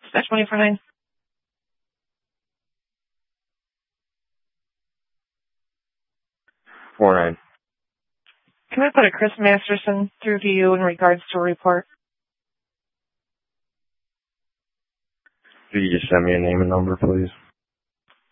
Dash 24-9. Can we put a Chris Masterson through to you in regards to a report? Could you just send me a name and number, please?